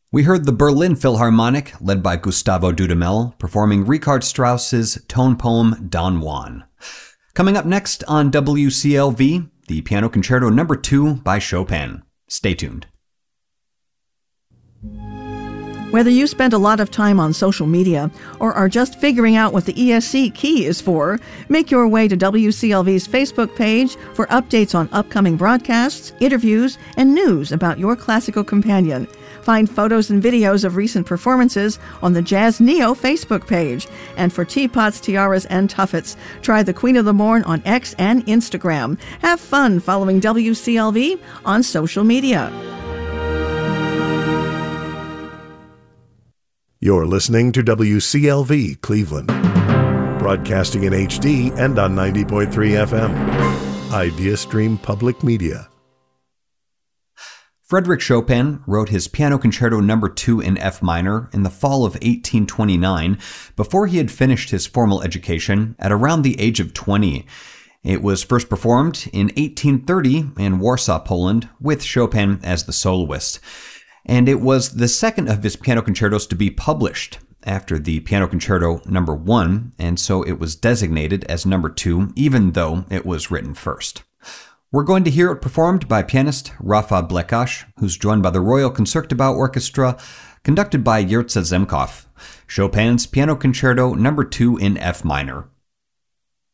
We heard the Berlin Philharmonic, led by Gustavo Dudamel, performing Richard Strauss's tone poem Don Juan. Coming up next on WCLV, the Piano Concerto No. 2 by Chopin. Stay tuned. Whether you spend a lot of time on social media or are just figuring out what the ESC key is for, make your way to WCLV's Facebook page for updates on upcoming broadcasts, interviews, and news about your classical companion. Find photos and videos of recent performances on the Jazz Neo Facebook page. And for teapots, tiaras, and tuffets, try the Queen of the Morn on X and Instagram. Have fun following WCLV on social media. You're listening to WCLV Cleveland, broadcasting in HD and on 90.3 FM. IdeaStream Public Media. Frédéric Chopin wrote his Piano Concerto No. 2 in F minor in the fall of 1829 before he had finished his formal education at around the age of 20. It was first performed in 1830 in Warsaw, Poland, with Chopin as the soloist. And it was the second of his piano concertos to be published after the Piano Concerto No. 1, and so it was designated as No. 2, even though it was written first. We're going to hear it performed by pianist Rafa Blekash, who's joined by the Royal Concertgebouw Orchestra, conducted by Jirza Zemkov. Chopin's Piano Concerto No. 2 in F minor.